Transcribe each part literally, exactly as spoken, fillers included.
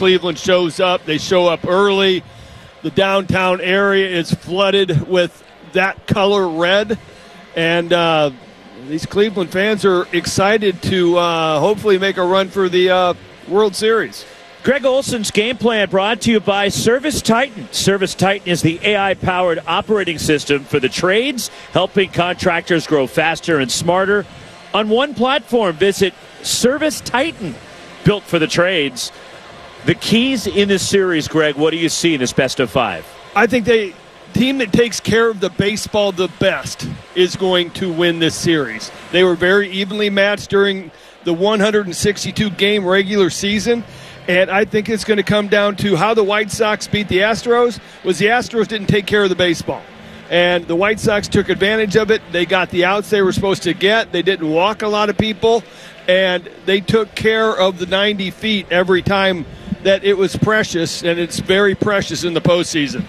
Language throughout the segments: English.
Cleveland shows up. They show up early. The downtown area is flooded with that color red. And uh, these Cleveland fans are excited to uh, hopefully make a run for the uh, World Series. Greg Olson's game plan brought to you by Service Titan. Service Titan is the A I-powered operating system for the trades, helping contractors grow faster and smarter. On one platform, visit Service Titan, built for the trades. The keys in this series, Greg, what do you see in this best of five? I think the team that takes care of the baseball the best is going to win this series. They were very evenly matched during the one hundred sixty-two game regular season. And I think it's going to come down to how the White Sox beat the Astros was the Astros didn't take care of the baseball. And the White Sox took advantage of it. They got the outs they were supposed to get. They didn't walk a lot of people. And they took care of the ninety feet every time that it was precious. And it's very precious in the postseason.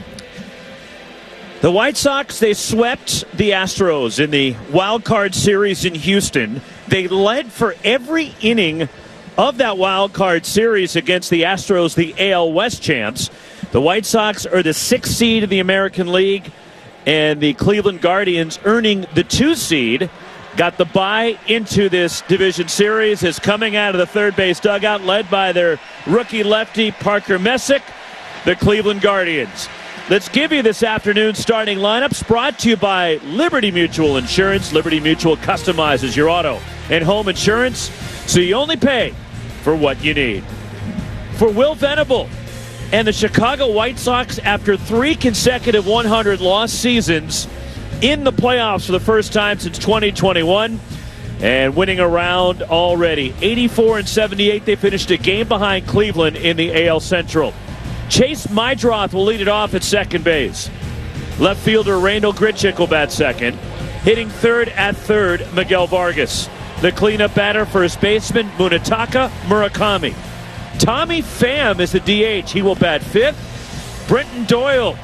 The White Sox, they swept the Astros in the wild card series in Houston. They led for every inning of that wild card series against the Astros, the A L West champs. The White Sox are the sixth seed in the American League, and the Cleveland Guardians, earning the two seed, got the bye into this division series, is coming out of the third base dugout, led by their rookie lefty Parker Messick, the Cleveland Guardians. Let's give you this afternoon's starting lineups, brought to you by Liberty Mutual Insurance. Liberty Mutual customizes your auto and home insurance, so you only pay for what you need. For Will Venable and the Chicago White Sox, after three consecutive one hundred loss seasons in the playoffs for the first time since twenty twenty-one, and winning a round already. eighty-four and seventy-eight, they finished a game behind Cleveland in the A L Central. Chase Mydroth will lead it off at second base. Left fielder Randal Grichuk will bat second. Hitting third at third, Miguel Vargas. The cleanup batter, first baseman Munetaka Murakami. Tommy Pham is the D H. He will bat fifth. Brenton Doyle,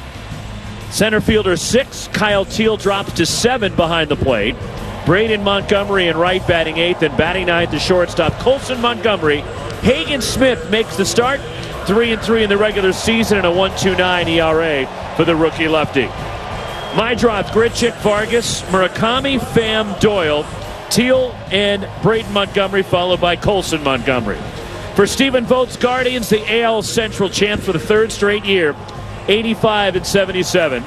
center fielder six. Kyle Teal drops to seven behind the plate. Braden Montgomery in right, batting eighth, and batting ninth to shortstop Colson Montgomery. Hagen Smith makes the start. Three and three in the regular season and a one point two nine E R A for the rookie lefty. Mydroth, Grichuk, Vargas, Murakami, Pham, Doyle, Teal, and Braden Montgomery, followed by Colson Montgomery. For Stephen Vogt's Guardians, the A L Central champs for the third straight year, eighty-five and seventy-seven.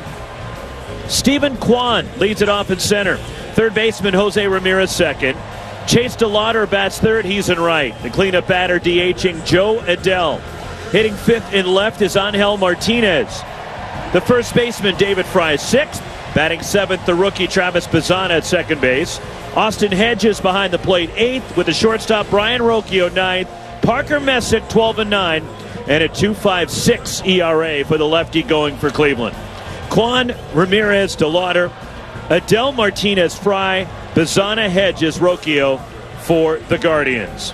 Stephen Kwan leads it off in center. Third baseman Jose Ramirez second. Chase DeLauder bats third. He's in right. The cleanup batter DHing Joe Adell. Hitting fifth and left is Angel Martinez. The first baseman David Fry sixth. Batting seventh, the rookie Travis Bazzana at second base. Austin Hedges behind the plate eighth, with the shortstop Brian Rocchio ninth. Parker Messick twelve and nine, and a two point five six E R A for the lefty going for Cleveland. Kwan, Ramirez, DeLauder, Adell, Martinez, Fry, Bazzana, Hedges, Rocchio for the Guardians.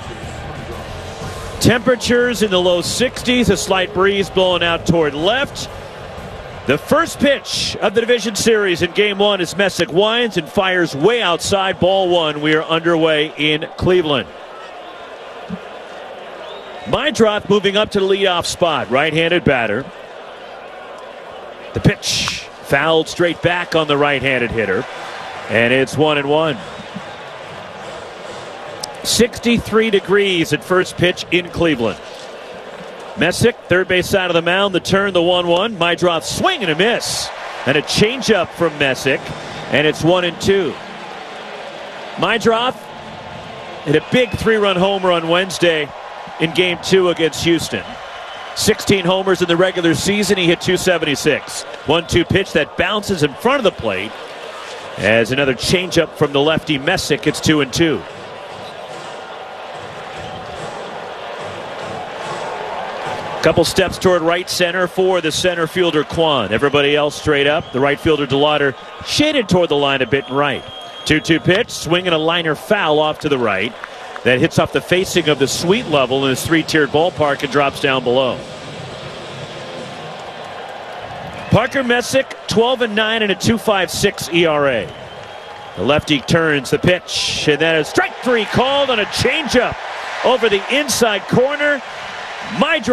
Temperatures in the low sixties, a slight breeze blowing out toward left. The first pitch of the division series in game one is Messick winds and fires way outside, ball one. We are underway in Cleveland. Mydroth moving up to the leadoff spot, right-handed batter. The pitch fouled straight back on the right-handed hitter, and it's one and one. sixty-three degrees at first pitch in Cleveland. Messick, third base side of the mound, the turn, the one one. Mydroth swing and a miss. And a changeup from Messick, and it's one and two. Mydroth hit a big three-run homer on Wednesday in game two against Houston. sixteen homers in the regular season. He hit two seventy-six. one two pitch that bounces in front of the plate. As another changeup from the lefty Messick, it's two and two. Couple steps toward right center for the center fielder Kwan. Everybody else straight up. The right fielder DeLauder shaded toward the line a bit and right. two two pitch, swinging a liner foul off to the right. That hits off the facing of the suite level in his three-tiered ballpark and drops down below. Parker Messick, twelve and nine and a two point five six E R A. The lefty turns the pitch, and then a strike three called on a changeup over the inside corner. Mydroth